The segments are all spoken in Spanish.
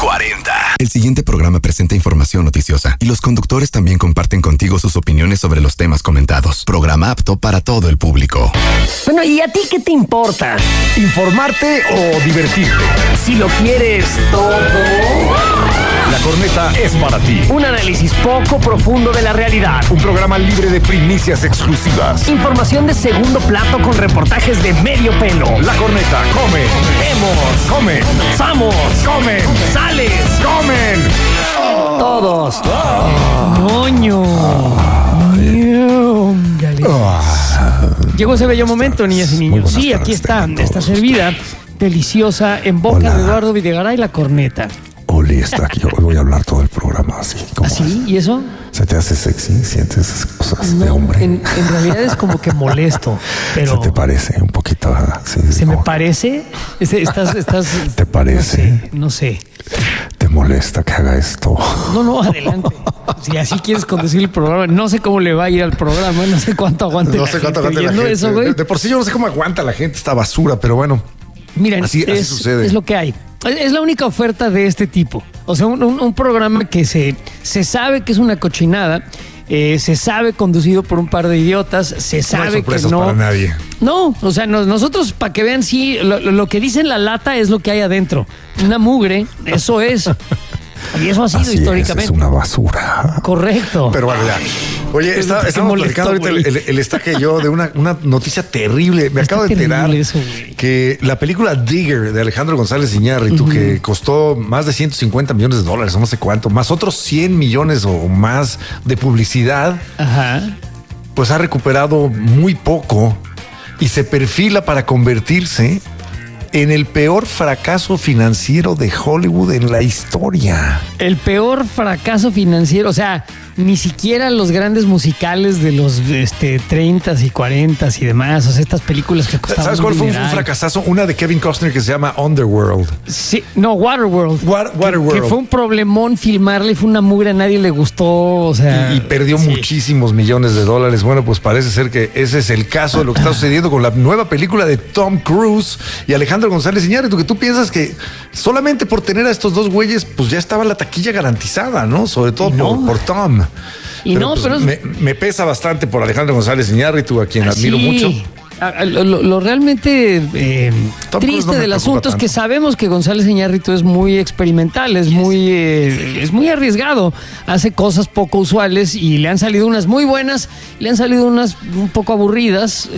40. El siguiente programa presenta información noticiosa y los conductores también comparten contigo sus opiniones sobre los temas comentados. Programa apto para todo el público. Bueno, ¿y a ti qué te importa? ¿Informarte o divertirte? Si lo quieres todo. La Corneta es para ti. Un análisis poco profundo de la realidad. Un programa libre de primicias exclusivas. Información de segundo plato con reportajes de medio pelo. La Corneta come. Vemos. Come. Samos. Comen. Sales. Comen. Todos. Moño. Llegó ese bello momento, niñas y niños. Sí, aquí está. Está servida, deliciosa, en boca Hola. de Eduardo Videgaray, la Corneta. Oli está aquí. Hoy voy a hablar todo el programa así. ¿Así? ¿Y eso? ¿Se te hace sexy? ¿Sientes esas cosas de hombre? En realidad es como que molesto, pero... ¿Se te parece un poquito? Sí, ¿Se me como- parece? Estás... ¿Te parece? No sé. ¿Te molesta que haga esto? No, adelante. Si así quieres conducir el programa, no sé cómo le va a ir al programa, no sé cuánto aguante No la sé cuánto gente aguanta la oyendo gente. eso, güey. De por sí yo no sé cómo aguanta la gente esta basura, pero bueno. Miren, Así sucede. es lo que hay. Es la única oferta de este tipo. O sea, un programa que se sabe que es una cochinada, se sabe conducido por un par de idiotas, se No hay sabe que sorpresas no... para nadie. No, o sea, nosotros para que vean, sí, lo que dice en la lata es lo que hay adentro. Una mugre, eso es. Y eso ha sido Así históricamente. es una basura. Correcto. Pero bueno, ya. Oye, Qué estamos molesto, platicando ahorita güey. el estaque y yo de una noticia terrible. Me Está acabo de enterar terrible eso, güey. que la película Digger de Alejandro González Iñárritu, que costó más de 150 millones de dólares, o no sé cuánto, más otros 100 millones o más de publicidad, Ajá. pues ha recuperado muy poco y se perfila para convertirse en el peor fracaso financiero de Hollywood en la historia. El peor fracaso financiero, o sea, ni siquiera los grandes musicales de los 30s y 40s y demás, o sea, estas películas que costaban ¿Sabes cuál fue un dineral. fracasazo? Una de Kevin Costner que se llama Underworld. Sí, no, Waterworld. Waterworld. Que fue un problemón filmarle, fue una mugre, a nadie le gustó, o sea... Y perdió sí. muchísimos millones de dólares. Bueno, pues parece ser que ese es el caso de lo que está sucediendo con la nueva película de Tom Cruise y Alejandro González Iñárritu, que tú piensas que solamente por tener a estos dos güeyes, pues ya estaba la taquilla garantizada, ¿no? Sobre todo por Tom. Y no, pero- me pesa bastante por Alejandro González Iñárritu, a quien admiro Sí. mucho. Lo realmente Tom Cruise triste no me del preocupa asunto es que tanto. sabemos que González Iñárritu es muy experimental, es muy arriesgado, hace cosas poco usuales y le han salido unas muy buenas, le han salido unas un poco aburridas,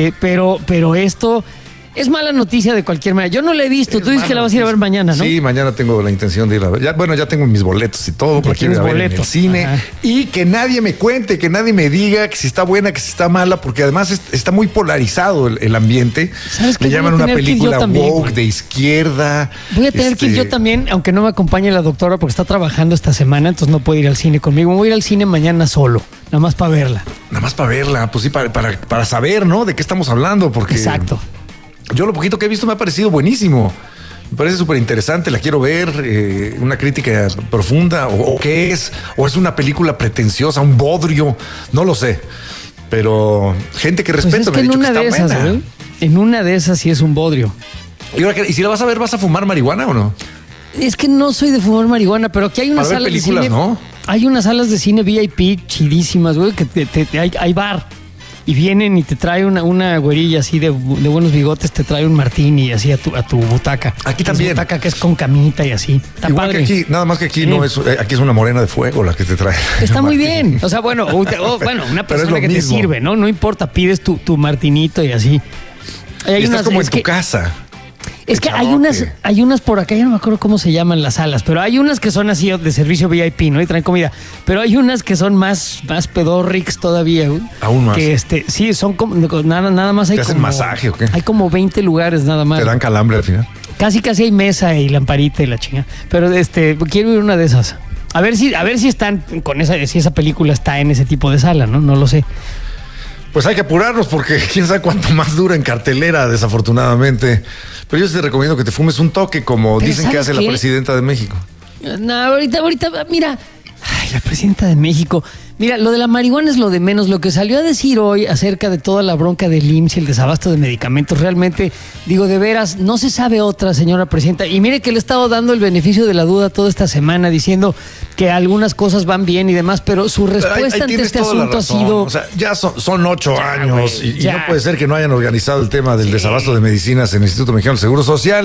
pero esto es mala noticia de cualquier manera. Yo no la he visto, tú dices que la vas a ir a ver mañana, ¿no? Sí, mañana tengo la intención de ir a ver. Ya tengo mis boletos y todo, porque quiero ir a ver en el boletos. cine. Ajá. Y que nadie me cuente, que nadie me diga que si está buena, que si está mala, porque además está muy polarizado el ambiente. ¿Sabes qué? Le Voy a llaman una tener que ir yo película también, woke güey. de izquierda. Voy a tener que ir yo también, aunque no me acompañe la doctora porque está trabajando esta semana, entonces no puede ir al cine conmigo. Voy a ir al cine mañana solo, nada más para verla. Nada más para verla, pues sí, para saber, ¿no? De qué estamos hablando, porque Exacto. yo lo poquito que he visto me ha parecido buenísimo. Me parece súper interesante, la quiero ver, una crítica profunda, o qué es, o es una película pretenciosa, un bodrio, no lo sé. Pero gente que Pues respeto es que me ha en dicho una que de está esas, buena. güey, en una de esas sí es un bodrio. Y si la vas a ver, ¿vas a fumar marihuana o no? Es que no soy de fumar marihuana, pero aquí hay unas Para ver salas de películas, cine. ¿no? Hay unas salas de cine VIP chidísimas, güey, que hay bar. Y vienen y te trae una güerilla así de buenos bigotes, te trae un martini así a tu butaca. Aquí Es también. butaca que es con camita y así. Está Igual padre. que aquí, nada más que aquí Sí. no es, aquí es una morena de fuego la que te trae. Está muy Martín. bien. O sea, bueno, una Pero es persona lo que te mismo. sirve, ¿no? No importa, pides tu martinito y así. Hay Y estás como en es tu que- casa. Es que Chamote. hay unas por acá, ya no me acuerdo cómo se llaman las salas, pero hay unas que son así de servicio VIP, ¿no? Y traen comida. Pero hay unas que son más pedorrix todavía, güey. Aún más. Que sí, son como nada más hay ¿Te hacen como masaje o qué? Hay como 20 lugares nada más. Te dan calambre al final. Casi hay mesa y lamparita y la chinga. Pero quiero ir a una de esas. A ver si están con si esa película está en ese tipo de sala, ¿no? No lo sé. Pues hay que apurarnos porque quién sabe cuánto más dura en cartelera, desafortunadamente. Pero yo te recomiendo que te fumes un toque, como Pero dicen que ¿sabes hace qué? la presidenta de México. No, ahorita, mira, Ay, la presidenta de México. Mira, lo de la marihuana es lo de menos. Lo que salió a decir hoy acerca de toda la bronca del IMSS y el desabasto de medicamentos, realmente, digo, de veras, no se sabe otra, señora presidenta. Y mire que le he estado dando el beneficio de la duda toda esta semana, diciendo que algunas cosas van bien y demás, pero su respuesta ante este asunto ha sido... O sea, ya son 8 años güey, y no puede ser que no hayan organizado el tema del desabasto de medicinas en el Instituto Mexicano del Seguro Social.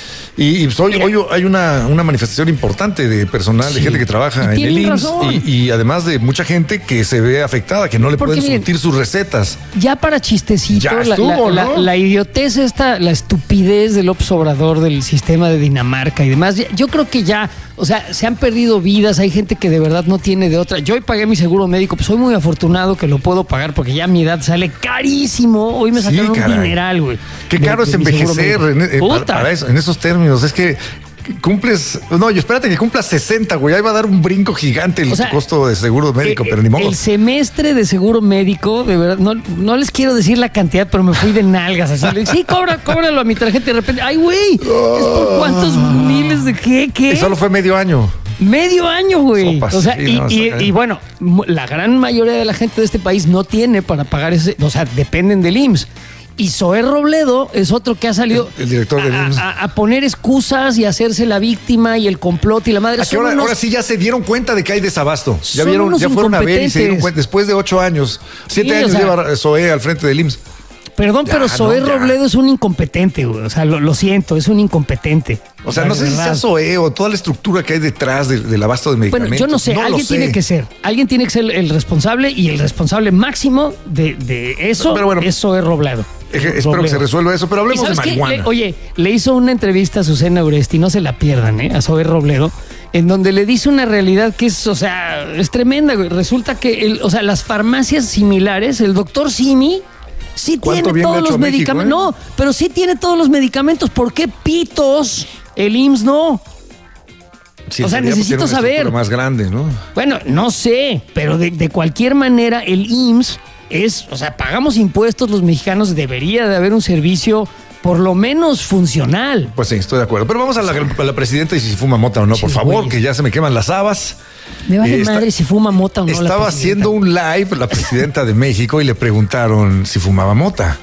Y hoy hay una manifestación importante de personal, de gente que trabaja en el IMSS y además de mucha gente que se ve afectada, que no le pueden surtir sus recetas. Ya para chistecito, ya estuvo, ¿no? la idiotez esta, la estupidez del López Obrador, del sistema de Dinamarca y demás, yo creo que ya, o sea, se han perdido vidas, hay gente que de verdad no tiene de otra. Yo hoy pagué mi seguro médico, pues soy muy afortunado que lo puedo pagar porque ya a mi edad sale carísimo. Hoy me sacaron un dineral, güey. Qué caro es envejecer para eso, en esos términos. Es que cumples, espérate que cumplas 60, güey, ahí va a dar un brinco gigante el costo de seguro médico, pero ni modo. El semestre de seguro médico, de verdad, no les quiero decir la cantidad, pero me fui de nalgas, así, sí, cóbralo a mi tarjeta y de repente, ay, güey, ¿es por cuántos miles de qué? Y solo fue medio año. Medio año, güey. Sopas, o sea, sí, y bueno, la gran mayoría de la gente de este país no tiene para pagar ese, o sea, dependen del IMSS. Y Zoé Robledo es otro que ha salido el director del IMSS a poner excusas y hacerse la víctima y el complot y la madre. Ahora sí ya se dieron cuenta de que hay desabasto. Ya fueron a ver y se dieron cuenta. Después de 8 años, 7 años lleva Zoé al frente del IMSS. Perdón, pero Zoé Robledo es un incompetente, güey. O sea, lo siento, es un incompetente. O sea, no sé si sea Zoé o toda la estructura que hay detrás del abasto de medicamentos. Bueno, yo no sé, alguien tiene que ser el responsable y el responsable máximo de eso es Zoé Robledo. Espero que se resuelva eso, pero hablemos de marihuana. Le hizo una entrevista a Susana Uresti, no se la pierdan, a Zoé Robledo, en donde le dice una realidad que es, o sea, es tremenda, güey. Resulta que, las farmacias similares, el doctor Simi, sí tiene todos los medicamentos. No, pero sí tiene todos los medicamentos. ¿Por qué pitos el IMSS no? Sí, o sea, necesito saber. Más grande, ¿no? Bueno, no sé, pero de cualquier manera el IMSS pagamos impuestos los mexicanos, debería de haber un servicio por lo menos funcional. Pues sí, estoy de acuerdo. Pero vamos a la presidenta y si fuma mota o no, por favor, que ya se me queman las habas. Me vale madre si fuma mota o no. Estaba haciendo un live la presidenta de México y le preguntaron si fumaba mota.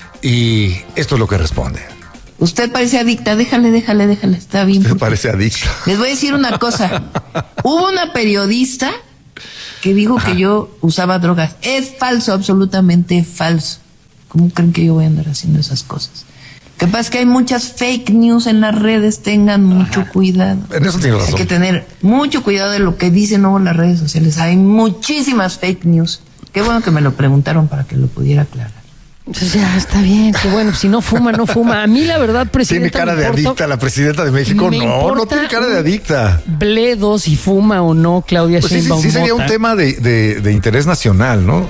Y esto es lo que responde. Usted parece adicta, déjale, está bien. Usted parece adicta. Les voy a decir una cosa. Hubo una periodista que dijo que yo usaba drogas. Es falso, absolutamente falso. ¿Cómo creen que yo voy a andar haciendo esas cosas? Lo que pasa es que hay muchas fake news en las redes, tengan mucho cuidado. En eso tiene razón. Hay que tener mucho cuidado de lo que dicen luego las redes sociales. Hay muchísimas fake news. Qué bueno que me lo preguntaron para que lo pudiera aclarar. Entonces ya está bien, que bueno, si no fuma, no fuma. A mí la verdad, presidenta, ¿tiene cara de adicta la presidenta de México? No tiene cara de adicta. Bledo si fuma o no, Claudia Sheinbaum. Sí sería un tema de interés nacional, ¿no?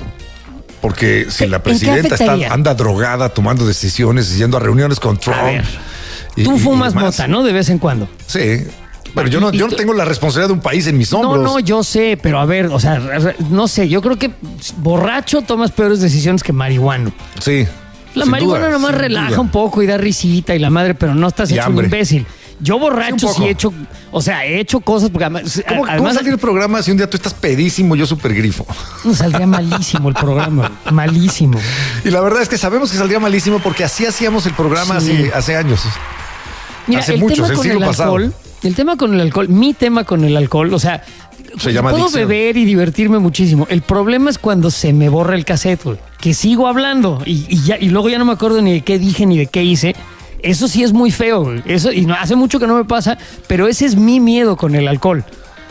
Porque si la presidenta anda drogada, tomando decisiones, yendo a reuniones con Trump. A ver, tú fumas mota, ¿no? De vez en cuando. Sí. Pero yo no tengo la responsabilidad de un país en mis hombros. No, yo sé, pero a ver, o sea, no sé, yo creo que borracho tomas peores decisiones que marihuano. Sí. La marihuana nomás relaja un poco y da risita y la madre, pero no estás hecho un imbécil. Yo borracho sí he hecho cosas porque ¿Cómo saldría el programa si un día tú estás pedísimo, yo súper grifo? Saldría malísimo el programa, malísimo. Y la verdad es que sabemos que saldría malísimo porque así hacíamos el programa hace años. Mira, hace muchos, el siglo pasado. El tema con el alcohol, mi tema con el alcohol, o sea, puedo beber y divertirme muchísimo. El problema es cuando se me borra el cassette, güey, que sigo hablando y luego ya no me acuerdo ni de qué dije ni de qué hice. Eso sí es muy feo, güey. Eso, y hace mucho que no me pasa, pero ese es mi miedo con el alcohol.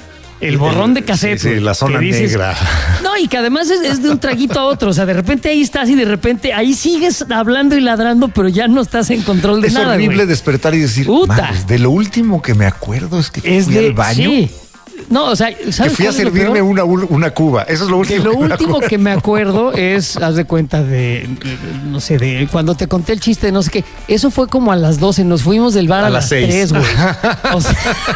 El borrón de cassette. Sí, la zona negra. No, y que además es de un traguito a otro. O sea, de repente ahí estás y de repente ahí sigues hablando y ladrando, pero ya no estás en control de nada. Es horrible despertar y decir, de lo último que me acuerdo es que fui al baño. Sí. No, o sea, ¿sabes? Que fui a servirme una cuba. Eso es lo último. Lo último que me acuerdo es, haz de cuenta no sé, de cuando te conté el chiste de no sé qué. Eso fue como a las 12. Nos fuimos del bar a las 3, güey. O sea,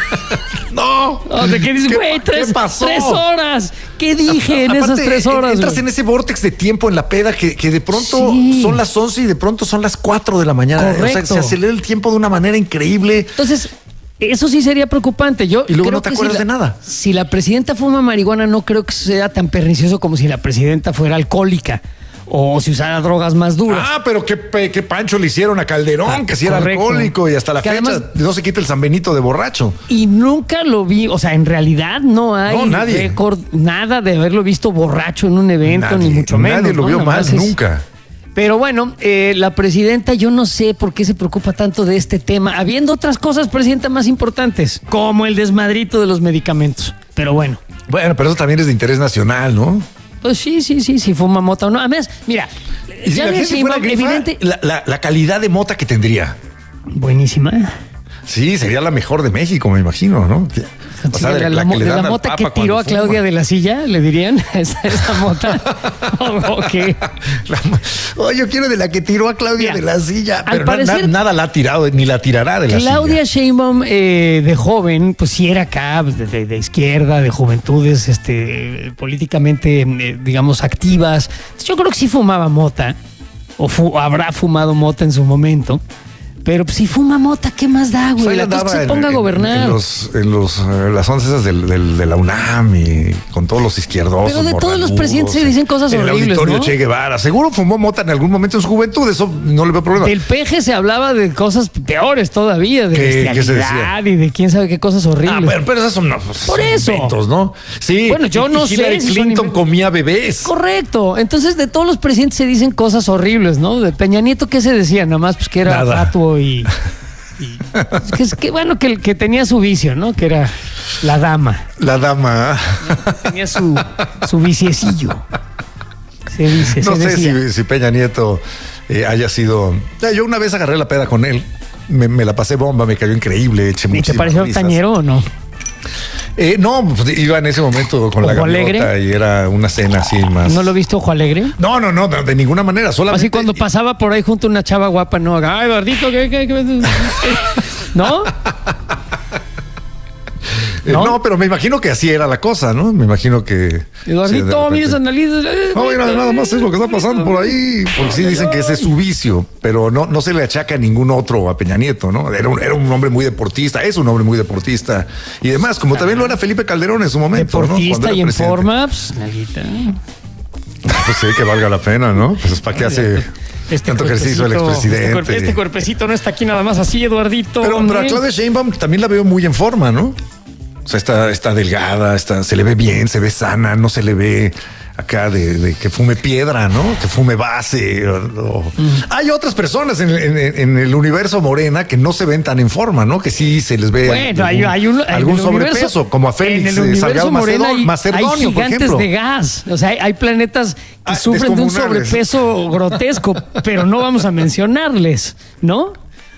no. ¿De qué dices, güey? ¿Qué pasó? 3 horas. ¿Qué dije en esas 3 horas? Entras en ese vórtex de tiempo en la peda que de pronto son las 11 y de pronto son las 4 de la mañana. Correcto. O sea, se acelera el tiempo de una manera increíble. Entonces, Eso sí sería preocupante. Y luego creo no te que acuerdas de nada. Si la presidenta fuma marihuana, no creo que sea tan pernicioso como si la presidenta fuera alcohólica o si usara drogas más duras. Ah, pero qué pancho le hicieron a Calderón, que si era correcto. alcohólico y hasta la Que fecha además- no se quita el San Benito de borracho. Y nunca lo vi, o sea, en realidad no hay nadie. récord, nada de haberlo visto borracho en un evento, ni mucho menos. Nadie lo ¿no? vio Nada mal más es- nunca. Pero bueno, la presidenta, yo no sé por qué se preocupa tanto de este tema, habiendo otras cosas, presidenta, más importantes, como el desmadrito de los medicamentos. Pero bueno, Bueno, pero eso también es de interés nacional, ¿no? pues sí, si fuma mota o no. Además, mira, Y si ya la ves, gente fuera grifa, evidente, la calidad de mota que tendría. buenísima. Sí, sería la mejor de México, me imagino, ¿no? O sea, de la que le de la dan al mota Papa que tiró cuando a Claudia fuma. de la silla, le dirían, esa mota. Ok. Oye, yo quiero de la que tiró a Claudia Mira, de la silla. al Pero parecer- nada la ha tirado, ni la tirará de la Claudia silla. Sheinbaum, de joven, pues sí era acá, pues, de izquierda, de juventudes, políticamente, digamos, activas. Entonces, yo creo que sí fumaba mota, o habrá fumado mota en su momento. Pero pues, si fuma mota, ¿qué más da, güey? Pues ahí La cosa es que andaba se ponga a gobernar. las once esas de la UNAM y con todos los izquierdosos. Pero de todos los morranudos, presidentes se dicen cosas en horribles, el auditorio ¿no? Che Guevara. Seguro fumó mota en algún momento en su juventud, eso no le veo problema. Del peje se hablaba de cosas peores todavía, de ¿Qué se bestialidad decía? y de quién sabe qué cosas horribles. Pero esas son, pues, Por son eso. inventos, ¿no? Sí. Bueno, yo no y Hillary sé si son Clinton inventos. comía bebés. Correcto. Entonces, de todos los presidentes se dicen cosas horribles, ¿no? De Peña Nieto, ¿qué se decía? Nada más pues que era Nada. fatuo y bueno, que tenía su vicio, ¿no? Que era la dama. La dama. Tenía su viciecillo. Se dice, No se sé decía. si Peña Nieto haya sido. Yo una vez agarré la peda con él. Me la pasé bomba, me cayó increíble. Eché ¿Y te muchísimas pareció risas. tañero o no? No, pues, iba en ese momento con la ¿Ojo gaviota alegre? y era una cena así más. ¿No lo viste Ojo Alegre? No, de ninguna manera. Solamente. Así cuando pasaba por ahí junto a una chava guapa, no, ay, Eduardito, ¿qué? ¿No? No, pero me imagino que así era la cosa, ¿no? Me imagino que. Eduardito, sí, de mira esa repente. nariz. No, mira, nada más es lo que está pasando por ahí. Porque sí dicen que ese es su vicio, pero no se le achaca a ningún otro a Peña Nieto, ¿no? Era un hombre muy deportista, es un hombre muy deportista y demás, como también lo era Felipe Calderón en su momento, ¿no? Deportista Cuando era y en presidente. forma, pues, nalguita. Pues sí, que valga la pena, ¿no? Pues para qué hace tanto ejercicio el expresidente. Este cuerpecito no está aquí nada más así, Eduardito. Pero a hombre. Claudia Sheinbaum también la veo muy en forma, ¿no? O sea, está delgada, se le ve bien, se ve sana, no se le ve acá de que fume piedra, ¿no? Que fume base. Hay otras personas en el universo Morena que no se ven tan en forma, ¿no? Que sí se les ve Bueno, hay algún en el sobrepeso, universo- como a Félix en el universo Salgado Morena Macedonio, hay por gigantes ejemplo. de gas. O sea, hay planetas que sufren de un descomunales. sobrepeso grotesco, pero no vamos a mencionarles, ¿no?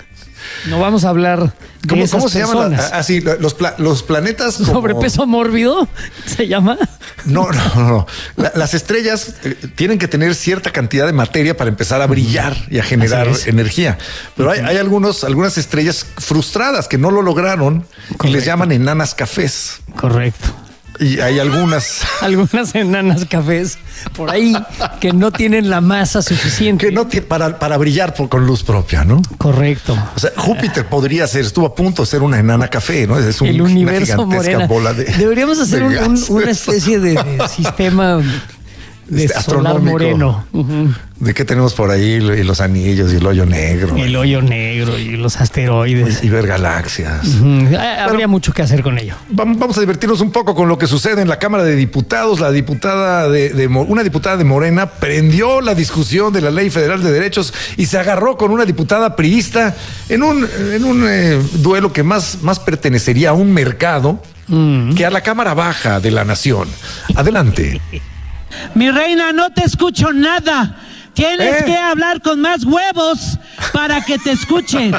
No vamos a hablar de ¿Cómo esas se llaman? personas. Así, los planetas. como- ¿Sobrepeso mórbido se llama? No. Las estrellas tienen que tener cierta cantidad de materia para empezar a brillar y a generar Así es. energía. Pero hay algunas estrellas frustradas que no lo lograron y les Correcto. llaman enanas cafés. Correcto. Y hay algunas Algunas enanas cafés por ahí que no tienen la masa suficiente. que no para brillar con luz propia, ¿no? Correcto. O sea, Júpiter podría ser, estuvo a punto de ser una enana café, ¿no? Es El una universo gigantesca Morena. bola de. Deberíamos hacer de gas. una especie de sistema de solar astronómico. moreno. Ujú. ¿De qué tenemos por ahí? Y los anillos y el hoyo negro. El hoyo negro y los asteroides. Y ver galaxias. Ujú. Habría mucho que hacer con ello. Vamos a divertirnos un poco con lo que sucede en la Cámara de Diputados. La diputada una diputada de Morena prendió la discusión de la Ley Federal de Derechos y se agarró con una diputada priista en un duelo que más pertenecería a un mercado que a la Cámara Baja de la Nación. Adelante. Mi reina, no te escucho nada. Tienes ¿Eh? que hablar con más huevos para que te escuchen.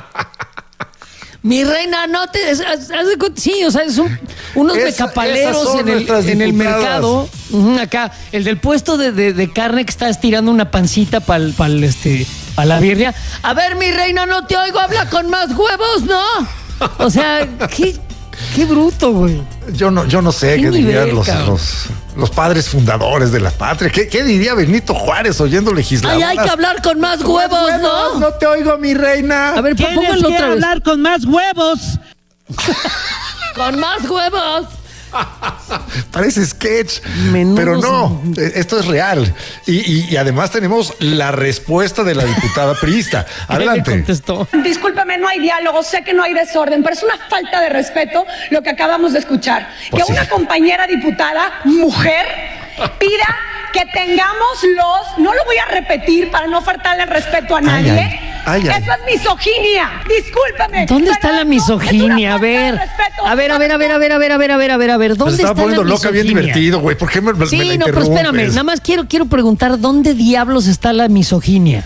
Mi reina, no te. Sí, o sea, es unos Esas mecapaleros son nuestras en el diputadas. mercado. Ujú, acá, el del puesto de carne que está estirando una pancita para la birria. A ver, mi reina, no te oigo, habla con más huevos, ¿no? O sea, qué bruto, güey. Yo no sé ¿Qué qué dirían nivel, cabrón? los padres fundadores de la patria. ¿Qué diría Benito Juárez oyendo Ay, legisladoras? hay que hablar con más huevos, ¿no? No te oigo, mi reina. A ver, Tienes pónganlo que otra vez. hablar con más huevos. ¡Con más huevos! Parece sketch, Menudos. pero no, esto es real. Y además tenemos la respuesta de la diputada priista. ¿Qué le Adelante. contestó? Discúlpeme, no hay diálogo, sé que no hay desorden, pero es una falta de respeto lo que acabamos de escuchar. Pues que sí. una compañera diputada, mujer, pida que tengamos no lo voy a repetir para no faltarle el respeto a nadie. ay. Eso es misoginia, discúlpeme. ¿Dónde pero está la eso misoginia? A es una falta de ver, respeto. a ver, ¿dónde Pues está estaba la poniendo loca, bien misoginia? divertido, güey. ¿Por qué me la Sí, no, pero interrumpes? espérame, nada más quiero preguntar, ¿dónde diablos está la misoginia?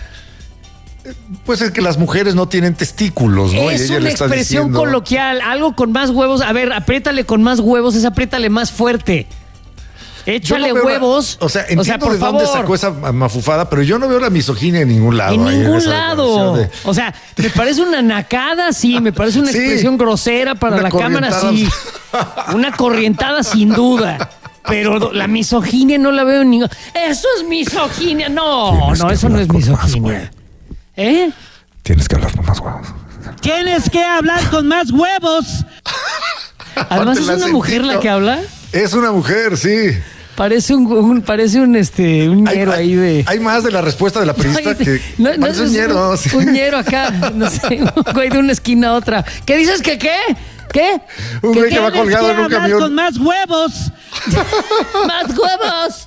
Pues es que las mujeres no tienen testículos, ¿no? Y Es ella una le está expresión diciendo- coloquial, algo con más huevos. A ver, apriétale con más huevos, es apriétale más fuerte. Yo Échale no veo la- huevos. o sea, entiendo por de dónde favor. sacó esa mafufada, pero yo no veo la misoginia en ningún lado. En ahí ningún esa lado. declaración O sea, me parece una nacada, sí, me parece una Sí. expresión grosera para Una la cámara, corrientada. sí. Una corrientada sin duda. Pero la misoginia no la veo en ningún... Eso es misoginia. No, Tienes no, que eso no es hablar con más, misoginia. ¿Eh? Tienes que hablar con más huevos. Tienes que hablar con más huevos. Además Aparte es la una mujer la sentí, que habla. Es una mujer, sí. Parece un ñero ahí de... Hay más de la respuesta de la periodista Ay, que no, parece un es ñero. sí. un ñero acá, no sé, un güey de una esquina a otra. ¿Qué dices que qué? ¿Qué? Un güey que va Tienes colgado que en un hablar camión. con más huevos. ¡Más huevos!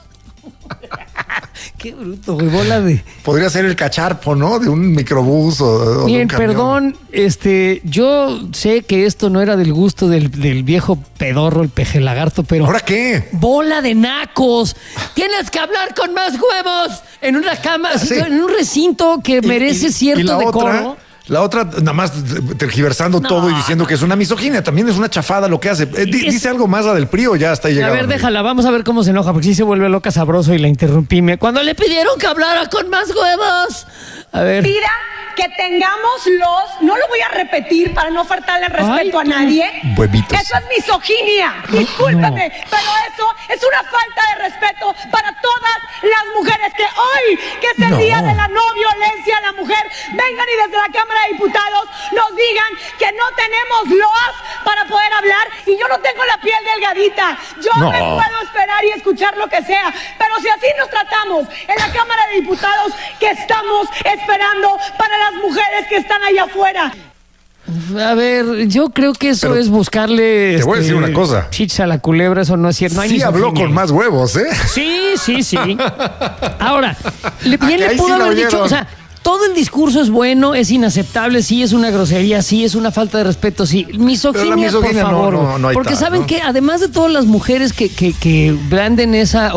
Qué bruto, güey, bola de... Podría ser el cacharpo, ¿no? De un microbús o de Bien, un camión. perdón, yo sé que esto no era del gusto del viejo pedorro, el pejelagarto, pero... ¿Ahora qué? ¡Bola de nacos! Tienes que hablar con más huevos en una cama, Sí. en un recinto que merece cierto la decoro. La otra, nada más tergiversando No. todo y diciendo que es una misoginia. También es una chafada lo que hace. Dice algo más la del PRI o ya está A llegando. ver, déjala, vamos a ver cómo se enoja, porque sí se vuelve loca sabroso y la interrumpí. Cuando le pidieron que hablara con más huevos. A ver. Pida que tengamos no lo voy a repetir para no faltarle el respeto Ay, a nadie. Huevitos. Eso es misoginia, discúlpame, pero eso es una falta de respeto para todas las mujeres que hoy, que es el No. día de la no violencia a la mujer, vengan y desde la Cámara de Diputados nos digan que no tenemos loas para poder hablar y yo no tengo la piel delgadita. Yo No. me puedo esperar y escuchar lo que sea, pero si así nos tratamos en la Cámara de Diputados, que estamos esperando para las mujeres que están allá afuera. A ver, yo creo que eso Pero es buscarle. te voy a decir una cosa. Chicha a la culebra, eso no es cierto. No hay Sí habló misoginia. con más huevos, ¿eh? Sí. Ahora, bien que le ahí pudo sí la haber dicho, oyeron. o sea, todo el discurso es bueno, es inaceptable, sí, es una grosería, sí, es una falta de respeto, sí. Misoginia, Pero la misoginia por no, favor. no hay porque tal, saben ¿no? que además de todas las mujeres que blanden esa